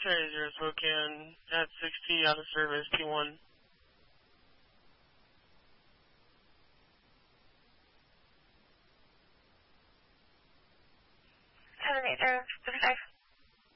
X-ray 0 Spokane at 60 out of service, P1. 780, 35.